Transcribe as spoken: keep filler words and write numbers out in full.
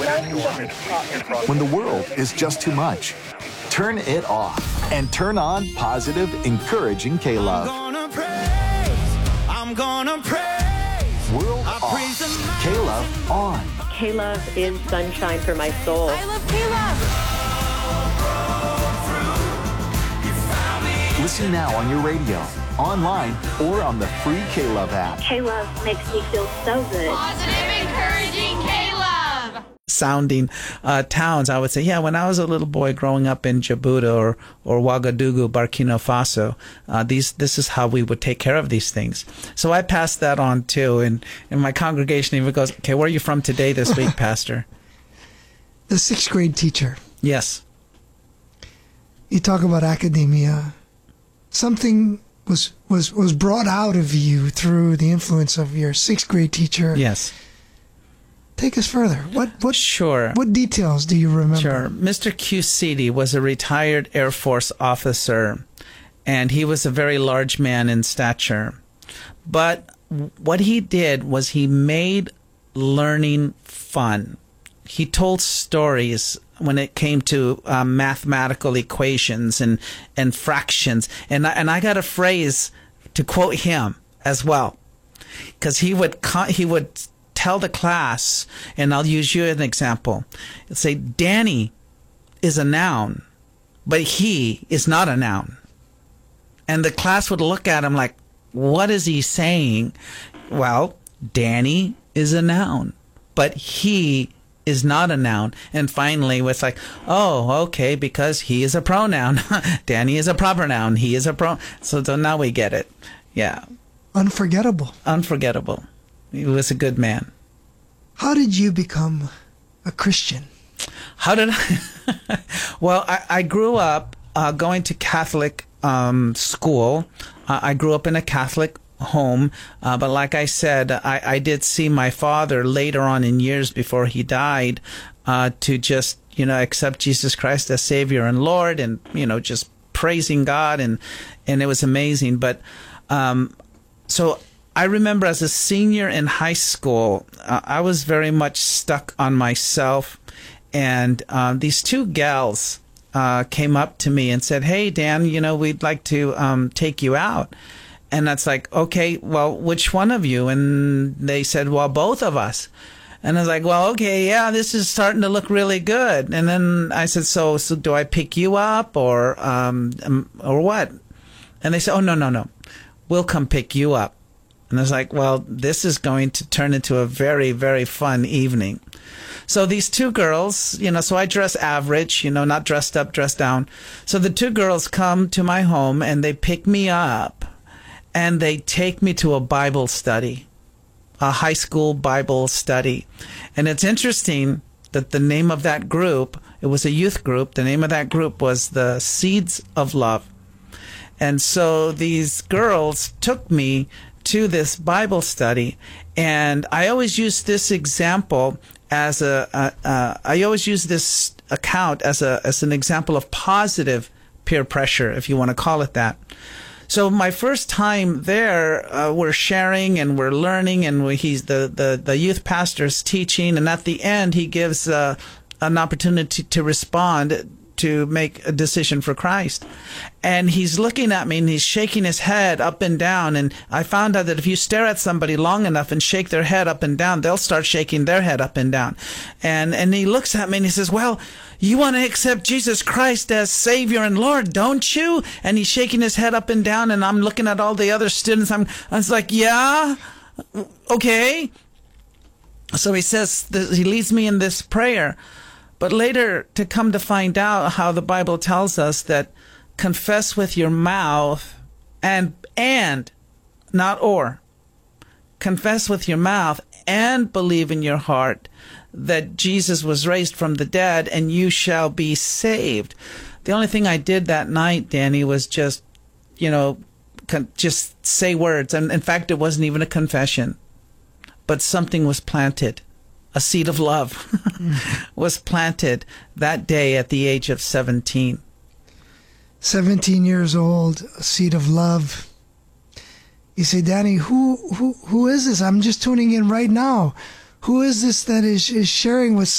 When the world is just too much, turn it off and turn on positive, encouraging K-Love. I'm gonna praise, I'm gonna praise. World off, K-Love on. K-Love is sunshine for my soul. I love K-Love. Listen now on your radio, online, or on the free K-Love app. K-Love makes me feel so good. Positive, encouraging K-Love. Sounding uh, towns, I would say, yeah, when I was a little boy growing up in Djibouti or, or Ouagadougou, Burkina Faso, uh, these this is how we would take care of these things. So I passed that on too, and, and my congregation even goes, okay, where are you from today this week, Pastor? The sixth grade teacher. Yes. You talk about academia. Something was, was, was brought out of you through the influence of your sixth grade teacher. Yes. Take us further. What what sure. What details do you remember? Sure. Mister Cusidi was a retired Air Force officer, and he was a very large man in stature. But what he did was he made learning fun. He told stories when it came to um, mathematical equations and, and fractions. And I, and I got a phrase to quote him as well, because he would he would tell the class, and I'll use you as an example. He'd say, Danny is a noun, but he is not a noun. And the class would look at him like, what is he saying? Well, Danny is a noun, but he is not a noun. And finally, it's like, oh, okay, because he is a pronoun. Danny is a proper noun. He is a pro. So, so now we get it. Yeah. Unforgettable. Unforgettable. He was a good man. How did you become a Christian? How did I? Well, I, I grew up uh, going to Catholic um, school. Uh, I grew up in a Catholic home, uh, but like I said, I, I did see my father later on in years before he died uh, to just, you know, accept Jesus Christ as Savior and Lord, and, you know, just praising God, and and it was amazing. But um, so I remember as a senior in high school, uh, I was very much stuck on myself, and um, these two gals uh, came up to me and said, "Hey, Dan, you know, we'd like to um, take you out." And that's like, okay, well, which one of you? And they said, well, both of us. And I was like, well, okay, yeah, this is starting to look really good. And then I said, so, so do I pick you up or, um, or what? And they said, oh, no, no, no, we'll come pick you up. And I was like, well, this is going to turn into a very, very fun evening. So these two girls, you know, so I dress average, you know, not dressed up, dressed down. So the two girls come to my home and they pick me up. And they take me to a Bible study, a high school Bible study. And it's interesting that the name of that group, it was a youth group, the name of that group was the Seeds of Love. And so these girls took me to this Bible study. And I always use this example as a, a, a I always use this account as a as an example of positive peer pressure, if you want to call it that. So my first time there, uh, we're sharing and we're learning, and we, he's the, the, the youth pastor's teaching, and at the end he gives uh, an opportunity to respond, to make a decision for Christ. And he's looking at me and he's shaking his head up and down, and I found out that if you stare at somebody long enough and shake their head up and down, they'll start shaking their head up and down. And and he looks at me and he says, well, you want to accept Jesus Christ as Savior and Lord, don't you? And he's shaking his head up and down, and I'm looking at all the other students. I'm, I was like, yeah, okay. So he says, he leads me in this prayer. But later, to come to find out how the Bible tells us that confess with your mouth and, and, not or, confess with your mouth and believe in your heart that Jesus was raised from the dead, and you shall be saved. The only thing I did that night, Danny, was just, you know, con- just say words. And in fact, it wasn't even a confession, but something was planted. A seed of love mm. was planted that day at the age of seventeen. seventeen years old, a seed of love. You say, Danny, who, who, who is this? I'm just tuning in right now. Who is this that is, is sharing with